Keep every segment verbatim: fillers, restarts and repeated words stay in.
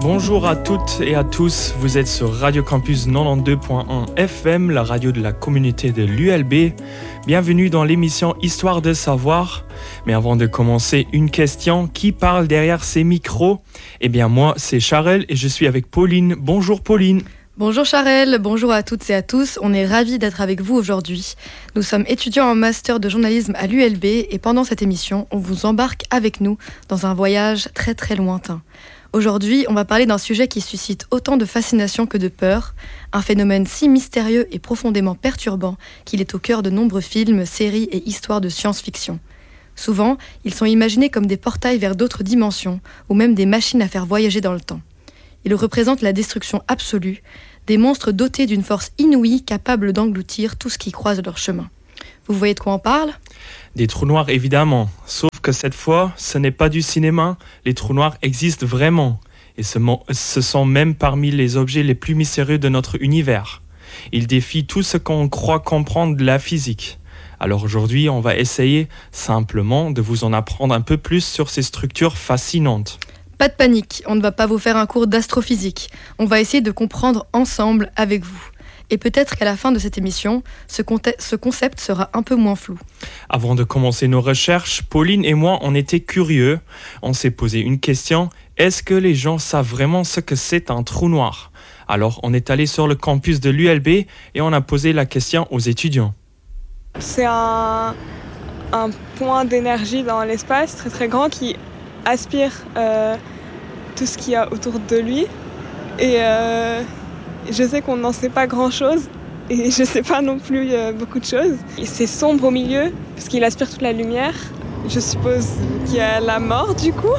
Bonjour à toutes et à tous, vous êtes sur Radio Campus quatre-vingt-douze point un F M, la radio de la communauté de l'U L B. Bienvenue dans l'émission Histoire de savoir. Mais avant de commencer, une question, qui parle derrière ces micros ? Eh bien moi, c'est Charel et je suis avec Pauline. Bonjour Pauline. Bonjour Charel, bonjour à toutes et à tous, on est ravis d'être avec vous aujourd'hui. Nous sommes étudiants en master de journalisme à l'U L B et pendant cette émission, on vous embarque avec nous dans un voyage très très lointain. Aujourd'hui, on va parler d'un sujet qui suscite autant de fascination que de peur, un phénomène si mystérieux et profondément perturbant qu'il est au cœur de nombreux films, séries et histoires de science-fiction. Souvent, ils sont imaginés comme des portails vers d'autres dimensions ou même des machines à faire voyager dans le temps. Ils représentent la destruction absolue, des monstres dotés d'une force inouïe capables d'engloutir tout ce qui croise leur chemin. Vous voyez de quoi on parle ? Des trous noirs évidemment, sauf que cette fois, ce n'est pas du cinéma, les trous noirs existent vraiment, et ce, mo- ce sont même parmi les objets les plus mystérieux de notre univers. Ils défient tout ce qu'on croit comprendre de la physique. Alors aujourd'hui, on va essayer simplement de vous en apprendre un peu plus sur ces structures fascinantes. Pas de panique, on ne va pas vous faire un cours d'astrophysique, on va essayer de comprendre ensemble avec vous. Et peut-être qu'à la fin de cette émission, ce, conte- ce concept sera un peu moins flou. Avant de commencer nos recherches, Pauline et moi, on était curieux. On s'est posé une question. Est-ce que les gens savent vraiment ce que c'est un trou noir ? Alors, on est allé sur le campus de l'U L B et on a posé la question aux étudiants. C'est un, un point d'énergie dans l'espace très très grand qui aspire euh, tout ce qu'il y a autour de lui. Et... Euh Je sais qu'on n'en sait pas grand-chose et je ne sais pas non plus euh, beaucoup de choses. Et c'est sombre au milieu parce qu'il aspire toute la lumière. Je suppose qu'il y a la mort du coup.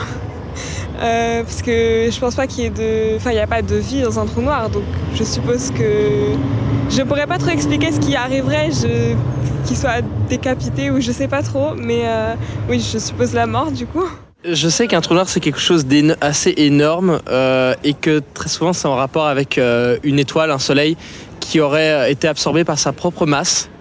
Euh, parce que je pense pas qu'il y ait de... Enfin, il n'y a pas de vie dans un trou noir. Donc je suppose que... Je pourrais pas trop expliquer ce qui arriverait, je... qu'il soit décapité ou je sais pas trop. Mais euh, oui, je suppose la mort du coup. Je sais qu'un trou noir c'est quelque chose d'assez énorme euh, et que très souvent c'est en rapport avec euh, une étoile, un soleil qui aurait été absorbé par sa propre masse.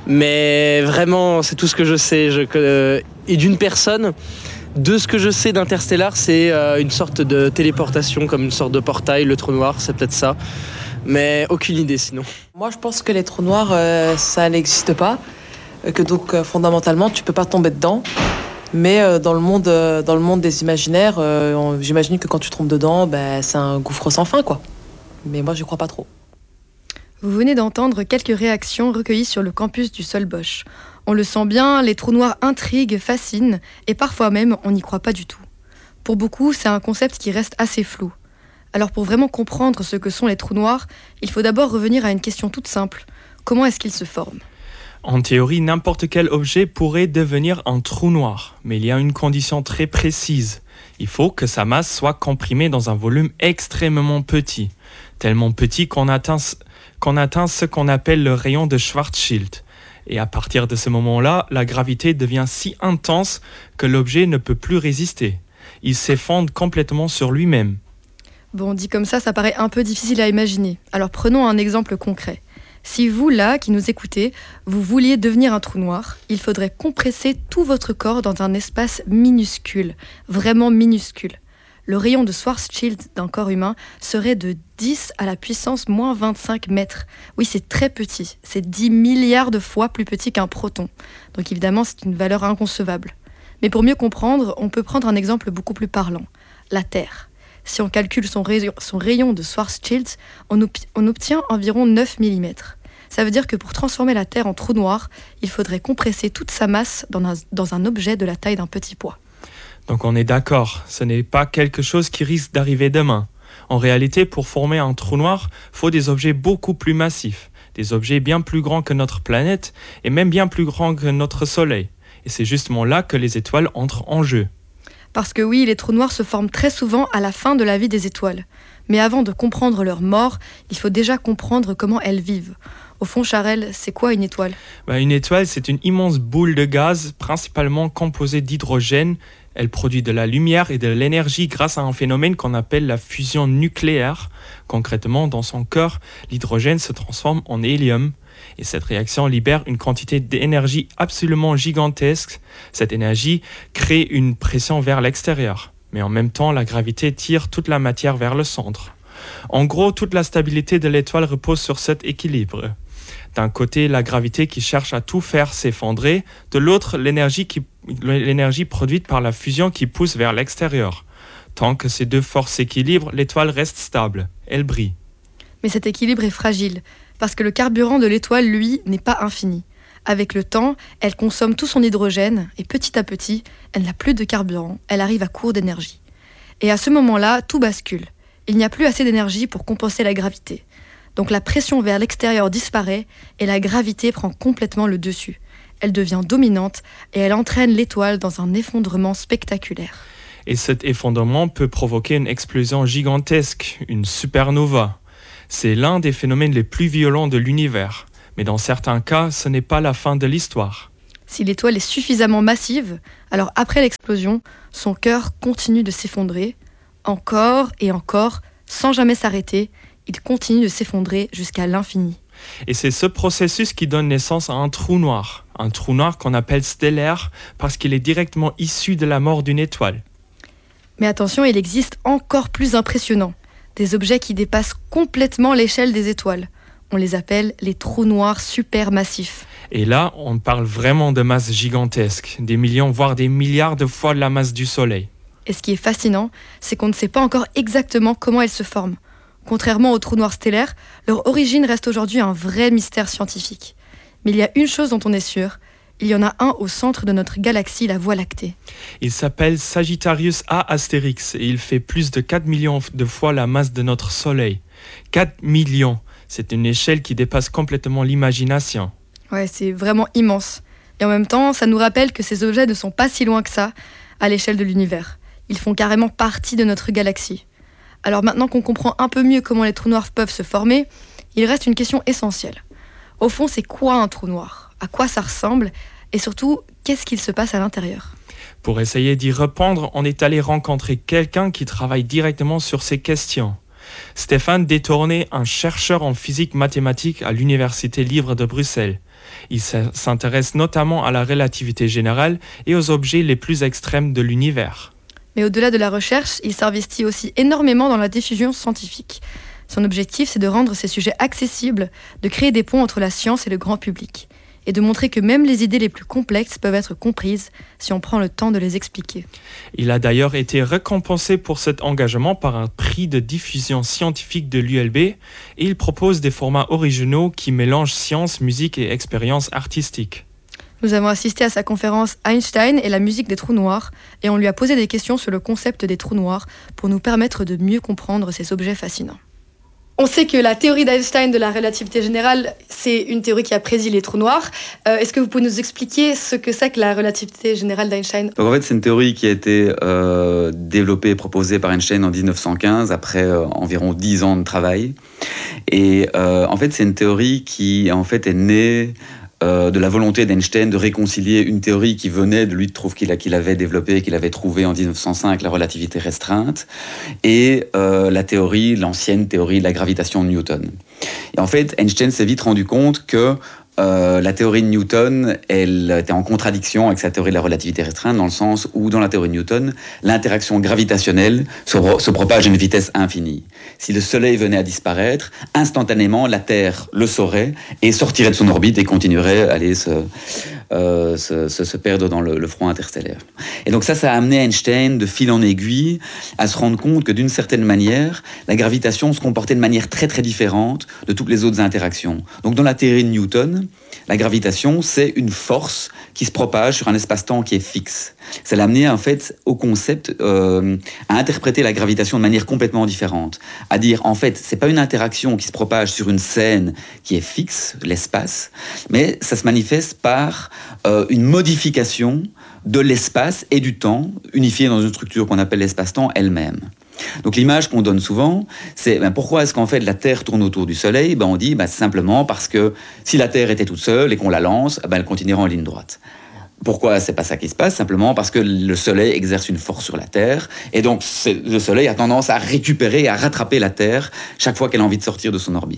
Mais vraiment c'est tout ce que je sais. Je, euh, et d'une personne, de ce que je sais d'Interstellar, c'est euh, une sorte de téléportation, comme une sorte de portail, le trou noir, c'est peut-être ça. Mais aucune idée sinon. Moi je pense que les trous noirs euh, ça n'existe pas, que donc euh, fondamentalement tu peux pas tomber dedans. Mais euh, dans, le monde, euh, dans le monde des imaginaires, euh, on, j'imagine que quand tu tombes dedans, bah, c'est un gouffre sans fin, quoi. Mais moi, j'y crois pas trop. Vous venez d'entendre quelques réactions recueillies sur le campus du Solbosch. On le sent bien, les trous noirs intriguent, fascinent, et parfois même, on n'y croit pas du tout. Pour beaucoup, c'est un concept qui reste assez flou. Alors pour vraiment comprendre ce que sont les trous noirs, il faut d'abord revenir à une question toute simple. Comment est-ce qu'ils se forment ? En théorie, n'importe quel objet pourrait devenir un trou noir, mais il y a une condition très précise. Il faut que sa masse soit comprimée dans un volume extrêmement petit, tellement petit qu'on atteint, qu'on atteint ce qu'on appelle le rayon de Schwarzschild. Et à partir de ce moment-là, la gravité devient si intense que l'objet ne peut plus résister. Il s'effondre complètement sur lui-même. Bon, dit comme ça, ça paraît un peu difficile à imaginer. Alors prenons un exemple concret. Si vous, là, qui nous écoutez, vous vouliez devenir un trou noir, il faudrait compresser tout votre corps dans un espace minuscule, vraiment minuscule. Le rayon de Schwarzschild d'un corps humain serait de dix à la puissance moins vingt-cinq mètres. Oui, c'est très petit, c'est dix milliards de fois plus petit qu'un proton. Donc évidemment, c'est une valeur inconcevable. Mais pour mieux comprendre, on peut prendre un exemple beaucoup plus parlant, la Terre. Si on calcule son rayon, son rayon de Schwarzschild, on, ob- on obtient environ neuf millimètres. Ça veut dire que pour transformer la Terre en trou noir, il faudrait compresser toute sa masse dans un, dans un objet de la taille d'un petit pois. Donc on est d'accord, ce n'est pas quelque chose qui risque d'arriver demain. En réalité, pour former un trou noir, il faut des objets beaucoup plus massifs, des objets bien plus grands que notre planète et même bien plus grands que notre Soleil. Et c'est justement là que les étoiles entrent en jeu. Parce que oui, les trous noirs se forment très souvent à la fin de la vie des étoiles. Mais avant de comprendre leur mort, il faut déjà comprendre comment elles vivent. Au fond, Charel, c'est quoi une étoile ? Ben, une étoile, c'est une immense boule de gaz, principalement composée d'hydrogène. Elle produit de la lumière et de l'énergie grâce à un phénomène qu'on appelle la fusion nucléaire. Concrètement, dans son cœur, l'hydrogène se transforme en hélium. Et cette réaction libère une quantité d'énergie absolument gigantesque. Cette énergie crée une pression vers l'extérieur. mais en même temps, la gravité tire toute la matière vers le centre. En gros, toute la stabilité de l'étoile repose sur cet équilibre. D'un côté, la gravité qui cherche à tout faire s'effondrer, de l'autre, l'énergie, qui, l'énergie produite par la fusion qui pousse vers l'extérieur. Tant que ces deux forces s'équilibrent, l'étoile reste stable, elle brille. Mais cet équilibre est fragile, parce que le carburant de l'étoile, lui, n'est pas infini. Avec le temps, elle consomme tout son hydrogène, et petit à petit, elle n'a plus de carburant, elle arrive à court d'énergie. Et à ce moment-là, tout bascule. Il n'y a plus assez d'énergie pour compenser la gravité. Donc la pression vers l'extérieur disparaît et la gravité prend complètement le dessus. Elle devient dominante et elle entraîne l'étoile dans un effondrement spectaculaire. Et cet effondrement peut provoquer une explosion gigantesque, une supernova. C'est l'un des phénomènes les plus violents de l'univers. Mais dans certains cas, ce n'est pas la fin de l'histoire. Si l'étoile est suffisamment massive, alors après l'explosion, son cœur continue de s'effondrer, encore et encore, sans jamais s'arrêter. Il continue de s'effondrer jusqu'à l'infini. Et c'est ce processus qui donne naissance à un trou noir. Un trou noir qu'on appelle stellaire parce qu'il est directement issu de la mort d'une étoile. Mais attention, il existe encore plus impressionnant. Des objets qui dépassent complètement l'échelle des étoiles. On les appelle les trous noirs supermassifs. Et là, on parle vraiment de masses gigantesques, des millions voire des milliards de fois la masse du Soleil. Et ce qui est fascinant, c'est qu'on ne sait pas encore exactement comment elles se forment. Contrairement aux trous noirs stellaires, leur origine reste aujourd'hui un vrai mystère scientifique. Mais il y a une chose dont on est sûr, il y en a un au centre de notre galaxie, la Voie lactée. Il s'appelle Sagittarius A Astérix et il fait plus de quatre millions de fois la masse de notre Soleil. quatre millions, c'est une échelle qui dépasse complètement l'imagination. Ouais, c'est vraiment immense. Et en même temps, ça nous rappelle que ces objets ne sont pas si loin que ça, à l'échelle de l'univers. Ils font carrément partie de notre galaxie. Alors maintenant qu'on comprend un peu mieux comment les trous noirs peuvent se former, il reste une question essentielle. Au fond, c'est quoi un trou noir ? À quoi ça ressemble ? Et surtout, qu'est-ce qu'il se passe à l'intérieur ? Pour essayer d'y répondre, on est allé rencontrer quelqu'un qui travaille directement sur ces questions. Stéphane Détourné, un chercheur en physique mathématique à l'Université libre de Bruxelles. Il s'intéresse notamment à la relativité générale et aux objets les plus extrêmes de l'univers. Mais au-delà de la recherche, il s'investit aussi énormément dans la diffusion scientifique. Son objectif, c'est de rendre ces sujets accessibles, de créer des ponts entre la science et le grand public, et de montrer que même les idées les plus complexes peuvent être comprises si on prend le temps de les expliquer. Il a d'ailleurs été récompensé pour cet engagement par un prix de diffusion scientifique de l'U L B, et il propose des formats originaux qui mélangent science, musique et expérience artistique. Nous avons assisté à sa conférence Einstein et la musique des trous noirs et on lui a posé des questions sur le concept des trous noirs pour nous permettre de mieux comprendre ces objets fascinants. On sait que la théorie d'Einstein de la relativité générale, c'est une théorie qui a prédit les trous noirs. Euh, est-ce que vous pouvez nous expliquer ce que c'est que la relativité générale d'Einstein ? Donc en fait, c'est une théorie qui a été euh, développée et proposée par Einstein en dix-neuf cent quinze, après euh, environ dix ans de travail. Et euh, en fait, c'est une théorie qui en fait est née de la volonté d'Einstein de réconcilier une théorie qui venait de lui, de trouve qu'il, a, qu'il avait développée, qu'il avait trouvée en dix-neuf cent cinq, la relativité restreinte, et euh, la théorie, l'ancienne théorie de la gravitation de Newton. Et en fait, Einstein s'est vite rendu compte que Euh, la théorie de Newton, elle était en contradiction avec sa théorie de la relativité restreinte, dans le sens où, dans la théorie de Newton, l'interaction gravitationnelle se, se propage à une vitesse infinie. Si le Soleil venait à disparaître, instantanément, la Terre le saurait et sortirait de son orbite et continuerait à aller se, euh, se, se, se perdre dans le, le front interstellaire. Et donc ça, ça a amené Einstein, de fil en aiguille, à se rendre compte que, d'une certaine manière, la gravitation se comportait de manière très très différente de toutes les autres interactions. Donc dans la théorie de Newton, la gravitation, c'est une force qui se propage sur un espace-temps qui est fixe. Ça l'a amené en fait au concept, euh, à interpréter la gravitation de manière complètement différente. À dire, en fait, c'est pas une interaction qui se propage sur une scène qui est fixe, l'espace, mais ça se manifeste par euh, une modification de l'espace et du temps, unifié dans une structure qu'on appelle l'espace-temps elle-même. Donc l'image qu'on donne souvent, c'est ben, pourquoi est-ce qu'en fait la Terre tourne autour du Soleil ? Ben, on dit ben, simplement parce que si la Terre était toute seule et qu'on la lance, ben, elle continuerait en ligne droite. Pourquoi c'est pas ça qui se passe ? Simplement parce que le Soleil exerce une force sur la Terre, et donc le Soleil a tendance à récupérer, à rattraper la Terre chaque fois qu'elle a envie de sortir de son orbite.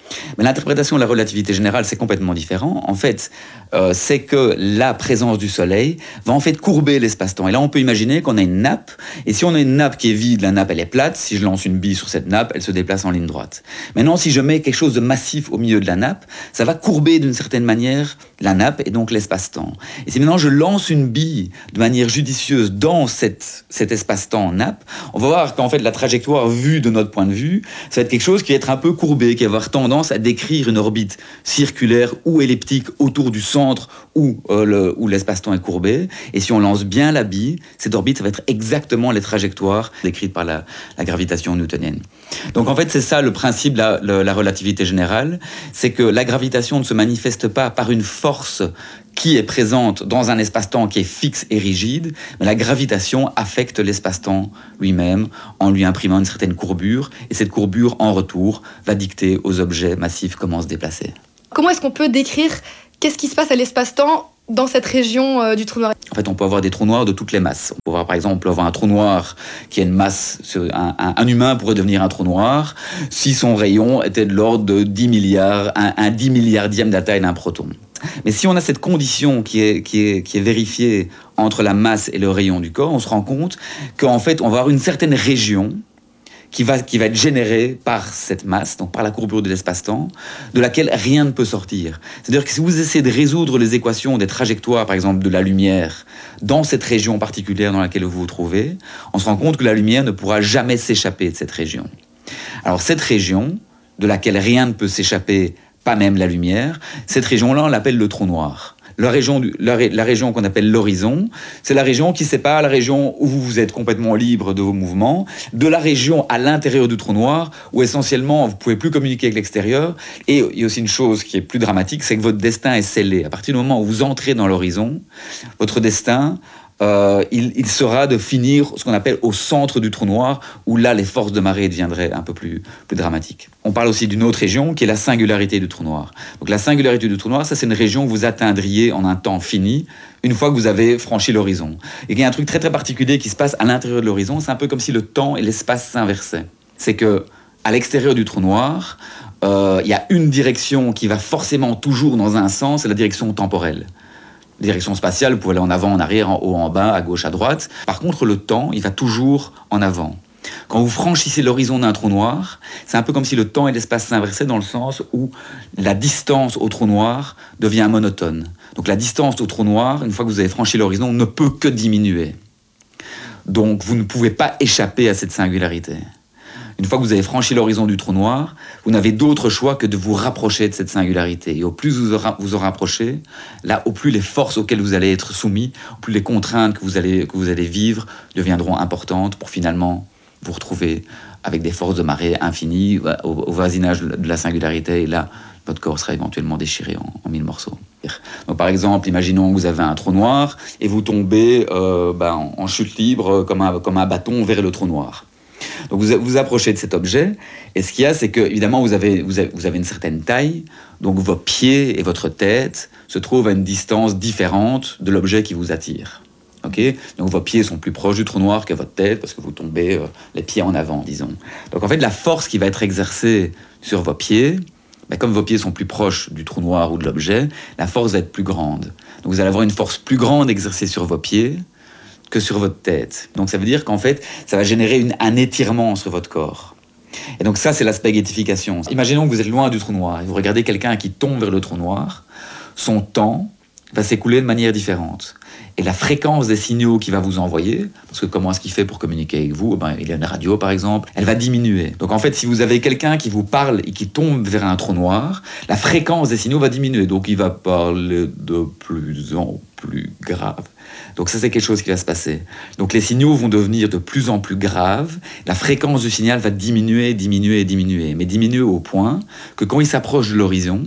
Mais l'interprétation de la relativité générale, c'est complètement différent. En fait, euh, c'est que la présence du Soleil va en fait courber l'espace-temps. Et là, on peut imaginer qu'on a une nappe, et si on a une nappe qui est vide, la nappe, elle est plate. Si je lance une bille sur cette nappe, elle se déplace en ligne droite. Maintenant, si je mets quelque chose de massif au milieu de la nappe, ça va courber d'une certaine manière la nappe et donc l'espace-temps. Et si maintenant je lance une bille de manière judicieuse dans cette, cet espace-temps en nappe, on va voir qu'en fait, la trajectoire vue de notre point de vue, ça va être quelque chose qui va être un peu courbé, qui va avoir tendance à décrire une orbite circulaire ou elliptique autour du centre où, euh, le, où l'espace-temps est courbé. Et si on lance bien la bille, cette orbite, ça va être exactement les trajectoires décrites par la, la gravitation newtonienne. Donc en fait, c'est ça le principe de la, la, la relativité générale, c'est que la gravitation ne se manifeste pas par une force qui est présente dans un espace-temps qui est fixe et rigide, mais la gravitation affecte l'espace-temps lui-même en lui imprimant une certaine courbure, et cette courbure, en retour, va dicter aux objets massifs comment se déplacer. Comment est-ce qu'on peut décrire qu'est-ce qui se passe à l'espace-temps dans cette région euh, du trou noir? En fait, on peut avoir des trous noirs de toutes les masses. On peut avoir, par exemple, on peut avoir un trou noir qui a une masse, un, un, un humain pourrait devenir un trou noir si son rayon était de l'ordre de dix milliards, un, un dix milliardième de la taille d'un proton. Mais si on a cette condition qui est, qui est, qui est vérifiée entre la masse et le rayon du corps, on se rend compte qu'en fait, on va avoir une certaine région qui va, qui va être générée par cette masse, donc par la courbure de l'espace-temps, de laquelle rien ne peut sortir. C'est-à-dire que si vous essayez de résoudre les équations des trajectoires, par exemple, de la lumière, dans cette région particulière dans laquelle vous vous trouvez, on se rend compte que la lumière ne pourra jamais s'échapper de cette région. Alors cette région, de laquelle rien ne peut s'échapper, pas même la lumière, cette région-là, on l'appelle le trou noir. La région, du, la, la région qu'on appelle l'horizon, c'est la région qui sépare la région où vous, vous êtes complètement libre de vos mouvements, de la région à l'intérieur du trou noir, où essentiellement vous ne pouvez plus communiquer avec l'extérieur. Et il y a aussi une chose qui est plus dramatique, c'est que votre destin est scellé. À partir du moment où vous entrez dans l'horizon, votre destin, Euh, il, il sera de finir ce qu'on appelle au centre du trou noir, où là les forces de marée deviendraient un peu plus, plus dramatiques. On parle aussi d'une autre région qui est la singularité du trou noir. Donc la singularité du trou noir, ça c'est une région que vous atteindriez en un temps fini, une fois que vous avez franchi l'horizon. Et il y a un truc très très particulier qui se passe à l'intérieur de l'horizon, c'est un peu comme si le temps et l'espace s'inversaient. C'est que à l'extérieur du trou noir, euh, il y a une direction qui va forcément toujours dans un sens, c'est la direction temporelle. Direction spatiale, vous pouvez aller en avant, en arrière, en haut, en bas, à gauche, à droite. Par contre, le temps, il va toujours en avant. Quand vous franchissez l'horizon d'un trou noir, c'est un peu comme si le temps et l'espace s'inversaient dans le sens où la distance au trou noir devient monotone. Donc la distance au trou noir, une fois que vous avez franchi l'horizon, ne peut que diminuer. Donc vous ne pouvez pas échapper à cette singularité. Une fois que vous avez franchi l'horizon du trou noir, vous n'avez d'autre choix que de vous rapprocher de cette singularité. Et au plus vous vous en rapprochez, là, au plus les forces auxquelles vous allez être soumis, au plus les contraintes que vous allez, que vous allez vivre deviendront importantes pour finalement vous retrouver avec des forces de marée infinies au, au voisinage de la singularité. Et là, votre corps sera éventuellement déchiré en, en mille morceaux. Donc, par exemple, imaginons que vous avez un trou noir et vous tombez euh, ben, en, en chute libre comme un, comme un bâton vers le trou noir. Donc vous vous approchez de cet objet, et ce qu'il y a, c'est que évidemment vous avez, vous avez, vous avez une certaine taille, donc vos pieds et votre tête se trouvent à une distance différente de l'objet qui vous attire. Okay, donc vos pieds sont plus proches du trou noir que votre tête, parce que vous tombez euh, les pieds en avant, disons. Donc en fait, la force qui va être exercée sur vos pieds, ben, comme vos pieds sont plus proches du trou noir ou de l'objet, la force va être plus grande. Donc vous allez avoir une force plus grande exercée sur vos pieds que sur votre tête. Donc ça veut dire qu'en fait, ça va générer une, un étirement sur votre corps. Et donc ça, c'est la spaghettification. Imaginons que vous êtes loin du trou noir, et vous regardez quelqu'un qui tombe vers le trou noir, son temps va s'écouler de manière différente. Et la fréquence des signaux qu'il va vous envoyer, parce que comment est-ce qu'il fait pour communiquer avec vous? Ben, il a une radio, par exemple, elle va diminuer. Donc en fait, si vous avez quelqu'un qui vous parle et qui tombe vers un trou noir, la fréquence des signaux va diminuer. Donc il va parler de plus en plus grave. Donc ça, c'est quelque chose qui va se passer. Donc les signaux vont devenir de plus en plus graves. La fréquence du signal va diminuer, diminuer, diminuer. Mais diminuer au point que quand il s'approche de l'horizon,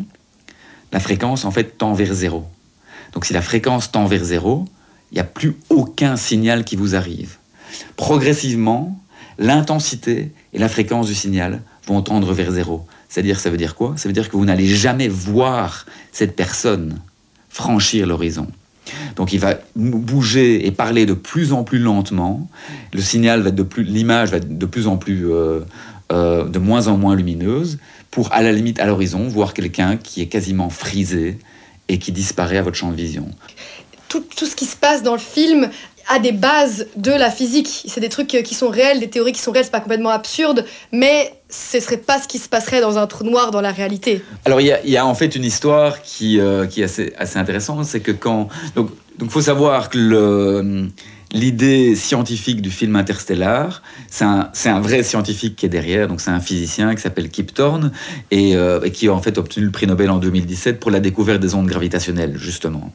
la fréquence, en fait, tend vers zéro. Donc si la fréquence tend vers zéro, il n'y a plus aucun signal qui vous arrive. Progressivement, l'intensité et la fréquence du signal vont tendre vers zéro. C'est-à-dire, ça veut dire quoi? Ça veut dire que vous n'allez jamais voir cette personne franchir l'horizon. Donc il va bouger et parler de plus en plus lentement. Le signal va être de plus, l'image va être de plus en plus euh, euh, de moins en moins lumineuse, pour à la limite à l'horizon voir quelqu'un qui est quasiment frisé et qui disparaît à votre champ de vision. Tout, tout ce qui se passe dans le film a des bases de la physique. C'est des trucs qui sont réels, des théories qui sont réelles, c'est pas complètement absurde, mais ce serait pas ce qui se passerait dans un trou noir dans la réalité. Alors il y, y a en fait une histoire qui, euh, qui est assez, assez intéressante, c'est que quand... Donc il faut savoir que le, l'idée scientifique du film Interstellar, c'est un, c'est un vrai scientifique qui est derrière, donc c'est un physicien qui s'appelle Kip Thorne, et, euh, et qui a en fait obtenu le prix Nobel en deux mille dix-sept pour la découverte des ondes gravitationnelles, justement.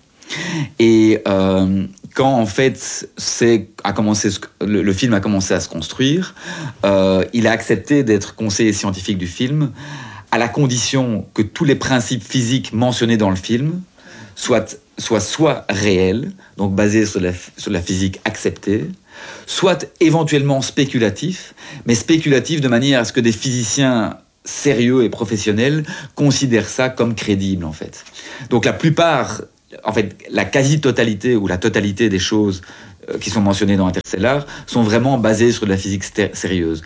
Et euh, quand en fait c'est, a commencé, le, le film a commencé à se construire, euh, il a accepté d'être conseiller scientifique du film à la condition que tous les principes physiques mentionnés dans le film soient, soient soit réels, donc basés sur la, sur la physique acceptée, soit éventuellement spéculatifs, mais spéculatifs de manière à ce que des physiciens sérieux et professionnels considèrent ça comme crédible en fait. Donc la plupart... En fait, la quasi-totalité ou la totalité des choses qui sont mentionnées dans Interstellar sont vraiment basées sur de la physique sté- sérieuse.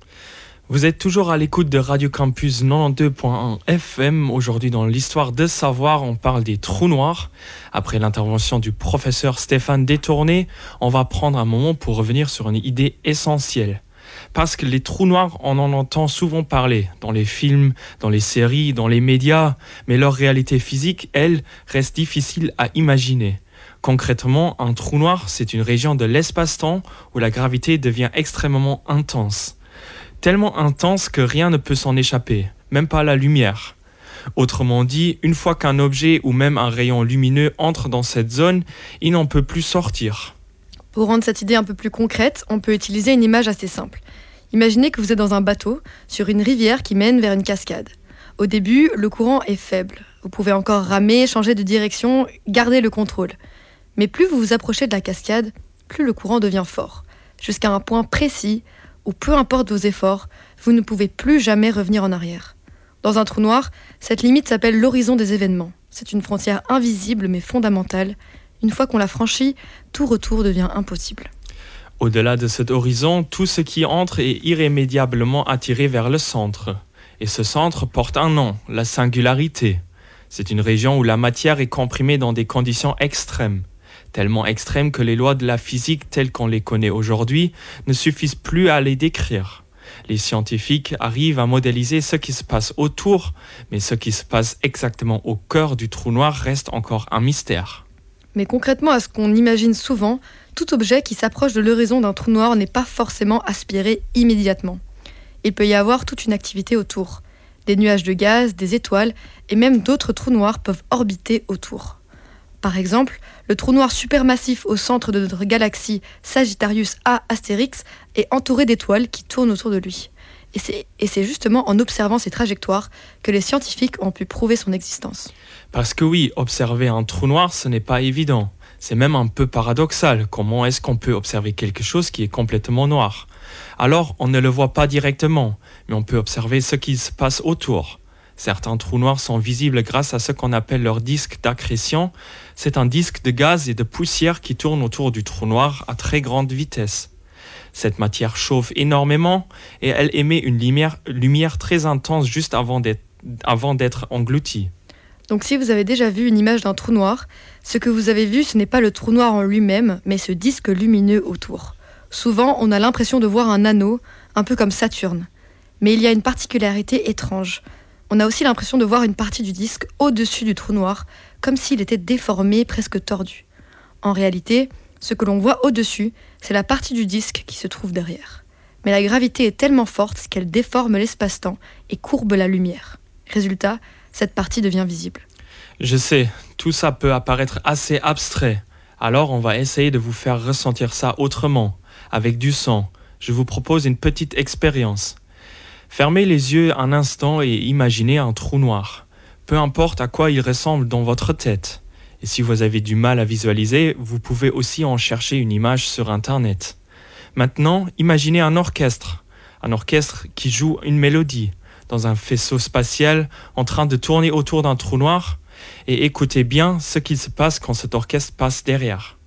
Vous êtes toujours à l'écoute de Radio Campus quatre-vingt-douze point un F M. Aujourd'hui, dans l'histoire de savoir, on parle des trous noirs. Après l'intervention du professeur Stéphane Détourné, on va prendre un moment pour revenir sur une idée essentielle. Parce que les trous noirs, on en entend souvent parler, dans les films, dans les séries, dans les médias, mais leur réalité physique, elle, reste difficile à imaginer. Concrètement, un trou noir, c'est une région de l'espace-temps où la gravité devient extrêmement intense. Tellement intense que rien ne peut s'en échapper, même pas la lumière. Autrement dit, une fois qu'un objet ou même un rayon lumineux entre dans cette zone, il n'en peut plus sortir. Pour rendre cette idée un peu plus concrète, on peut utiliser une image assez simple. Imaginez que vous êtes dans un bateau, sur une rivière qui mène vers une cascade. Au début, le courant est faible. Vous pouvez encore ramer, changer de direction, garder le contrôle. Mais plus vous vous approchez de la cascade, plus le courant devient fort, jusqu'à un point précis où, peu importe vos efforts, vous ne pouvez plus jamais revenir en arrière. Dans un trou noir, cette limite s'appelle l'horizon des événements. C'est une frontière invisible mais fondamentale. Une fois qu'on l'a franchie, tout retour devient impossible. Au-delà de cet horizon, tout ce qui entre est irrémédiablement attiré vers le centre. Et ce centre porte un nom, la singularité. C'est une région où la matière est comprimée dans des conditions extrêmes. Tellement extrêmes que les lois de la physique telles qu'on les connaît aujourd'hui ne suffisent plus à les décrire. Les scientifiques arrivent à modéliser ce qui se passe autour, mais ce qui se passe exactement au cœur du trou noir reste encore un mystère. Mais concrètement, à ce qu'on imagine souvent, tout objet qui s'approche de l'horizon d'un trou noir n'est pas forcément aspiré immédiatement. Il peut y avoir toute une activité autour. Des nuages de gaz, des étoiles et même d'autres trous noirs peuvent orbiter autour. Par exemple, le trou noir supermassif au centre de notre galaxie Sagittarius A Astérix est entouré d'étoiles qui tournent autour de lui. Et c'est, et c'est justement en observant ces trajectoires que les scientifiques ont pu prouver son existence. Parce que oui, observer un trou noir, ce n'est pas évident. C'est même un peu paradoxal. Comment est-ce qu'on peut observer quelque chose qui est complètement noir ? Alors, on ne le voit pas directement, mais on peut observer ce qui se passe autour. Certains trous noirs sont visibles grâce à ce qu'on appelle leur disque d'accrétion. C'est un disque de gaz et de poussière qui tourne autour du trou noir à très grande vitesse. Cette matière chauffe énormément et elle émet une lumière, lumière très intense juste avant d'être, avant d'être engloutie. Donc si vous avez déjà vu une image d'un trou noir, ce que vous avez vu, ce n'est pas le trou noir en lui-même, mais ce disque lumineux autour. Souvent, on a l'impression de voir un anneau, un peu comme Saturne. Mais il y a une particularité étrange. On a aussi l'impression de voir une partie du disque au-dessus du trou noir, comme s'il était déformé, presque tordu. En réalité, ce que l'on voit au-dessus, c'est la partie du disque qui se trouve derrière. Mais la gravité est tellement forte qu'elle déforme l'espace-temps et courbe la lumière. Résultat, cette partie devient visible. Je sais, tout ça peut apparaître assez abstrait. Alors on va essayer de vous faire ressentir ça autrement, avec du son. Je vous propose une petite expérience. Fermez les yeux un instant et imaginez un trou noir. Peu importe à quoi il ressemble dans votre tête. Et si vous avez du mal à visualiser, vous pouvez aussi en chercher une image sur Internet. Maintenant, imaginez un orchestre. Un orchestre qui joue une mélodie dans un faisceau spatial en train de tourner autour d'un trou noir. Et écoutez bien ce qui se passe quand cet orchestre passe derrière.